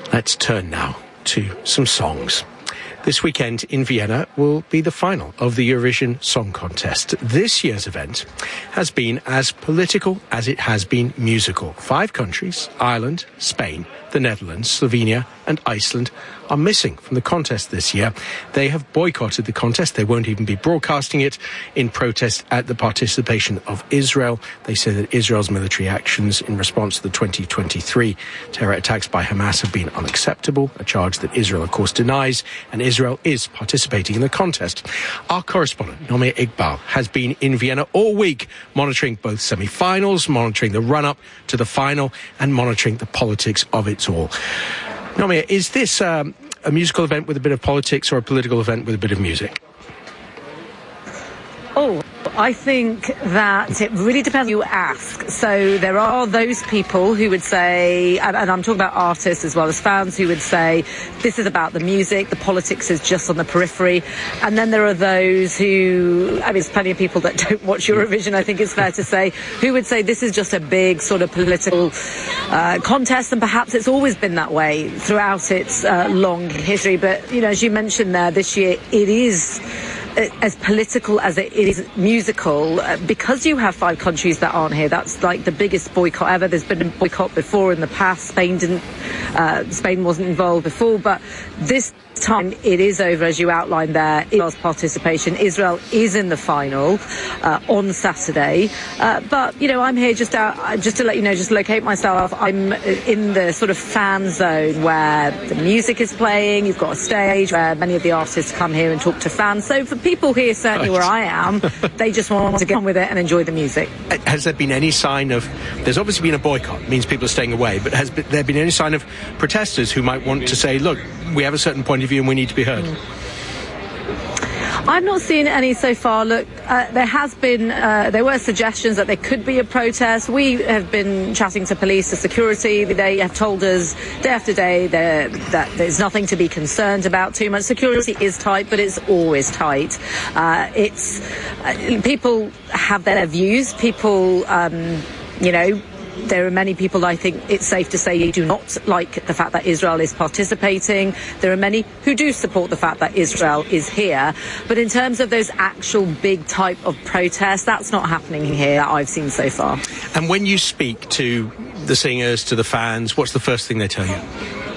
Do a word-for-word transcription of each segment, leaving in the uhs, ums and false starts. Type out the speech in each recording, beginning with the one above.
Let's turn now to some songs. This weekend in Vienna will be the final of the Eurovision Song Contest. This year's event has been as political as it has been musical. Five countries, Ireland, Spain, the Netherlands, Slovenia and Iceland, are missing from the contest this year. They have boycotted the contest. They won't even be broadcasting it in protest at the participation of Israel. They say that Israel's military actions in response to the twenty twenty-three terror attacks by Hamas have been unacceptable, a charge that Israel, of course, denies, and Israel is participating in the contest. Our correspondent, Nomir Iqbal, has been in Vienna all week, monitoring both semi-finals, monitoring the run-up to the final, and monitoring the politics of it all. Nomir, is this um, a musical event with a bit of politics or a political event with a bit of music? Oh, I think that it really depends who you ask. So there are those people who would say, and, and I'm talking about artists as well as fans, who would say this is about the music, the politics is just on the periphery. And then there are those who, I mean, there's plenty of people that don't watch Eurovision, I think it's fair to say, who would say this is just a big sort of political uh, contest, and perhaps it's always been that way throughout its uh, long history. But, you know, as you mentioned there, this year it is as political as it is musical, uh, because you have five countries that aren't here. That's like the biggest boycott ever. There's been a boycott before in the past. Spain didn't, uh, Spain wasn't involved before, but this time it is over, as you outlined there. Israel's participation. Israel is in the final uh, on Saturday, uh, but you know, I'm here just out, just to let you know, just locate myself. I'm in the sort of fan zone where the music is playing. You've got a stage where many of the artists come here and talk to fans. So for people here, certainly where I am, they just want to get on with it and enjoy the music. Has there been any sign of, there's obviously been a boycott, it means people are staying away, but has there been any sign of protesters who might want to say, look, we have a certain point of view and we need to be heard? I've not seen any so far. Look, uh, there has been, uh, there were suggestions that there could be a protest. We have been chatting to police, to security. They have told us day after day that there's nothing to be concerned about too much. Security is tight, but it's always tight. Uh, it's uh, people have their views. People, um, you know, there are many people, I think it's safe to say, who do not like the fact that Israel is participating. There are many who do support the fact that Israel is here. But in terms of those actual big type of protests, that's not happening here that I've seen so far. And when you speak to the singers, to the fans, what's the first thing they tell you?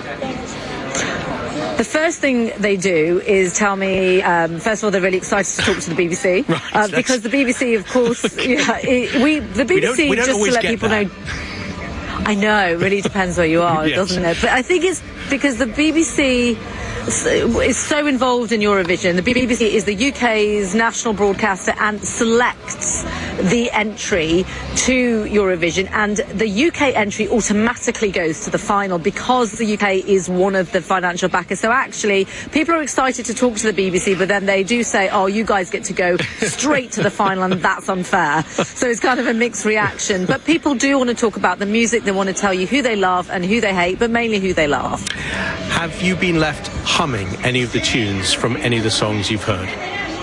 The first thing they do is tell me, um, first of all, they're really excited to talk to the B B C. Right, uh, because the B B C, of course, yeah, it, we the B B C, we don't, we don't just to let people that. know. I know, it really depends where you are, yes. Doesn't it? But I think it's because the B B C is so involved in Eurovision. The B B C is the U K's national broadcaster and selects the entry to Eurovision, and the U K entry automatically goes to the final because the U K is one of the financial backers. So actually, people are excited to talk to the B B C, but then they do say, oh, you guys get to go straight to the final, and that's unfair. So it's kind of a mixed reaction. But people do want to talk about the music. They want to tell you who they love and who they hate, but mainly who they love. Have you been left humming any of the tunes from any of the songs you've heard?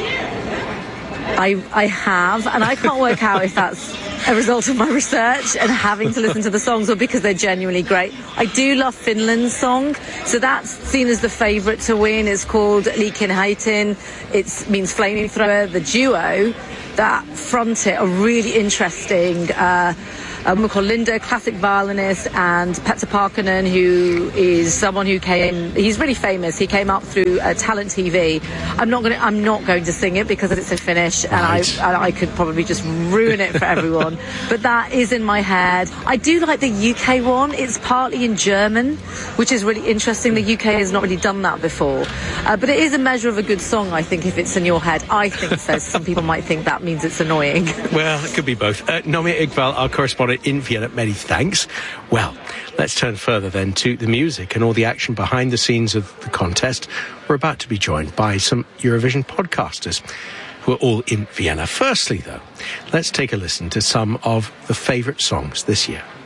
I, I have, and I can't work out if that's a result of my research and having to listen to the songs or because they're genuinely great. I do love Finland's song, so that's seen as the favourite to win. It's called Liikin Heitin. It means flamethrower. The duo that front it are really interesting. Uh, a woman called Linda, classic violinist, and Petter Parkkonen, who is someone who came, he's really famous. He came up through uh, Talent T V. I'm not going to, I'm not going to sing it because it's in Finnish, and right. I, I could probably just ruin it for everyone. But that is in my head. I do like the U K one. It's partly in German, which is really interesting. The U K has not really done that before. Uh, but it is a measure of a good song, I think, if it's in your head. I think so. Some people might think that means it's annoying. Well, it could be both. Uh, Nomir Iqbal, our correspondent in Vienna, many thanks. Well, let's turn further then to the music and all the action behind the scenes of the contest. We're about to be joined by some Eurovision podcasters who are all in Vienna. Firstly, though, let's take a listen to some of the favourite songs this year.